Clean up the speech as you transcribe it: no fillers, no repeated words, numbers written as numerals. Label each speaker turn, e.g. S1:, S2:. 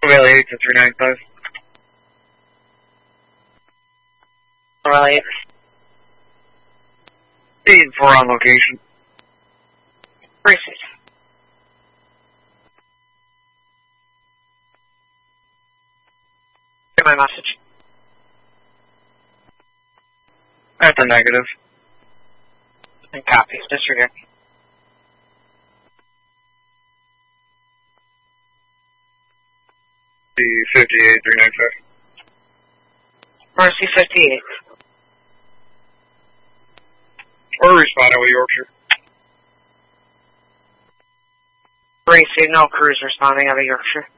S1: Valley 8 to 395.
S2: Right.
S1: 8 and 4 on location.
S2: Proceed. Get my message.
S1: At the negative.
S2: And copies. Disregard.
S1: The 58 395.
S2: Mercy 58.
S1: Or responding with Yorkshire.
S2: Mercy, no crews responding out of Yorkshire.